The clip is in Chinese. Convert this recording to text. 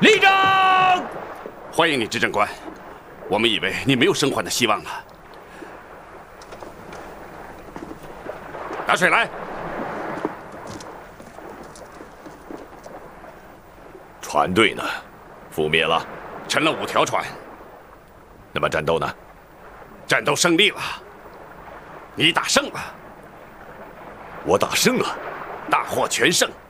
立正！欢迎你，执政官。我们以为你没有生还的希望了。拿水来。 船队呢？覆灭了， 沉了5条船。 那么战斗呢？ 战斗胜利了。你打胜了。 我打胜了， 大获全胜。